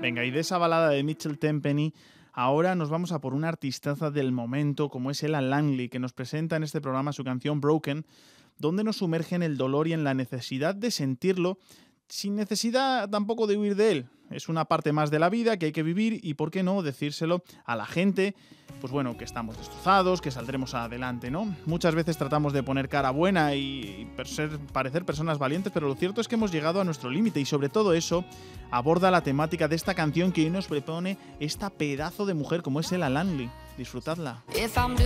Venga, y de esa balada de Mitchell Tenpenny, ahora nos vamos a por una artistaza del momento como es Ella Langley, que nos presenta en este programa su canción Broken, donde nos sumerge en el dolor y en la necesidad de sentirlo, sin necesidad tampoco de huir de él. Es una parte más de la vida que hay que vivir y, ¿por qué no?, decírselo a la gente, pues bueno, que estamos destrozados, que saldremos adelante, ¿no? Muchas veces tratamos de poner cara buena y parecer personas valientes, pero lo cierto es que hemos llegado a nuestro límite y sobre todo eso aborda la temática de esta canción que hoy nos propone esta pedazo de mujer como es Ella Langley. Disfrutadla.